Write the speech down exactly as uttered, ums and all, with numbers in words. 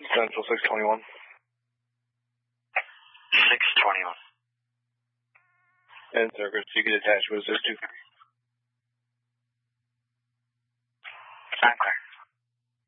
Central six twenty-one. six twenty-one. And Circus, you can attach with assist two. I'm clear.